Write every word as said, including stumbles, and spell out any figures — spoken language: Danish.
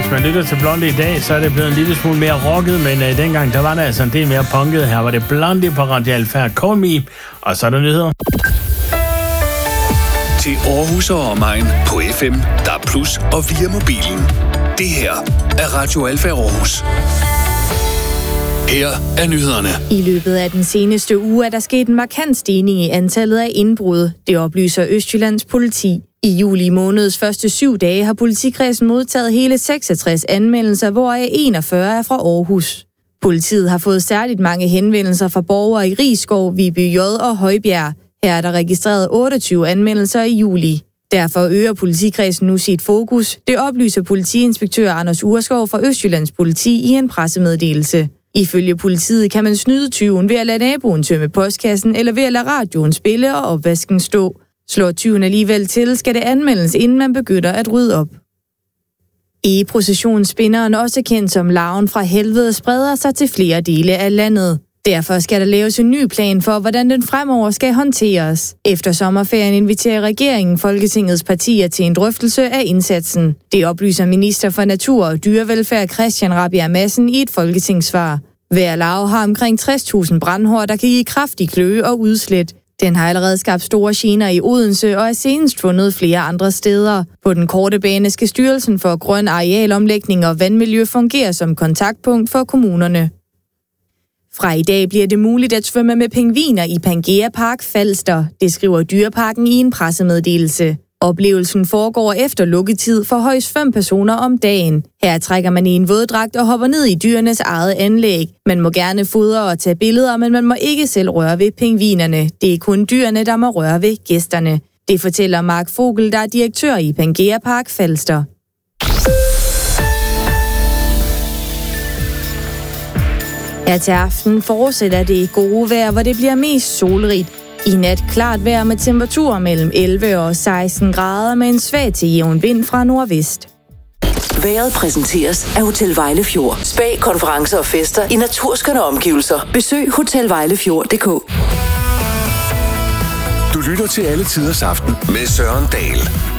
hvis man lytter til Blondie i dag, så er det blevet en lille smule mere rocket, men uh, dengang, der var der altså en del mere punket. Her var det Blondie på Radio Alfa, Call Me, og så er der nyheder. Til Aarhus og omegn på F M, D A B plus, og via mobilen. Det her er Radio Alfa Aarhus. Her er nyhederne. I løbet af den seneste uge er der sket en markant stigning i antallet af indbrud. Det oplyser Østjyllands politi. I juli måneds første syv dage har politikredsen modtaget hele seksogtres anmeldelser, hvoraf enogfyrre er fra Aarhus. Politiet har fået særligt mange henvendelser fra borgere i Risskov, Viby J og Højbjerg. Her er der registreret otteogtyve anmeldelser i juli. Derfor øger politikredsen nu sit fokus. Det oplyser politiinspektør Anders Urskov fra Østjyllands politi i en pressemeddelelse. Ifølge politiet kan man snyde tyven ved at lade naboen tømme postkassen eller ved at lade radioen spille og opvasken stå. Slår tyven alligevel til, skal det anmeldes, inden man begynder at rydde op. E-processionsspinderen, også kendt som larven fra helvede, spreder sig til flere dele af landet. Derfor skal der laves en ny plan for, hvordan den fremover skal håndteres. Efter sommerferien inviterer regeringen Folketingets partier til en drøftelse af indsatsen. Det oplyser minister for natur og dyrevelfærd Christian Rabjerg Madsen i et folketingssvar. Hver larve har omkring tres tusind brandhår, der kan give kraftig kløe og udslæt. Den har allerede skabt store gener i Odense og er senest fundet flere andre steder. På den korte bane skal Styrelsen for Grøn Arealomlægning og Vandmiljø fungere som kontaktpunkt for kommunerne. Fra i dag bliver det muligt at svømme med pingviner i Pangea Park Falster, det skriver Dyreparken i en pressemeddelelse. Oplevelsen foregår efter lukketid for højst fem personer om dagen. Her trækker man i en våddragt og hopper ned i dyrenes eget anlæg. Man må gerne fodre og tage billeder, men man må ikke selv røre ved pingvinerne. Det er kun dyrene, der må røre ved gæsterne. Det fortæller Mark Vogel, der er direktør i Pangea Park Falster. Her til aften fortsætter det gode vejr, hvor det bliver mest solrigt. I nat klart vejr med temperaturer mellem elleve og seksten grader med en svag til jævn vind fra nordvest. Vejret præsenteres af Hotel Vejlefjord. Spa, konferencer og fester i naturskønne omgivelser. Besøg hotel vejlefjord punktum d k. Du lytter til Alle Tiders Aften med Søren Dahl.